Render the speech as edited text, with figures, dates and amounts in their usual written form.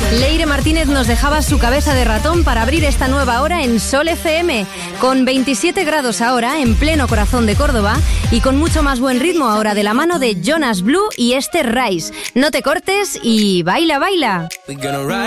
Leire Martínez nos dejaba su cabeza de ratón para abrir esta nueva hora en Sol FM, con 27 grados ahora, en pleno corazón de Córdoba, y con mucho más buen ritmo ahora de la mano de Jonas Blue y Esther Rice. No te cortes y baila, baila.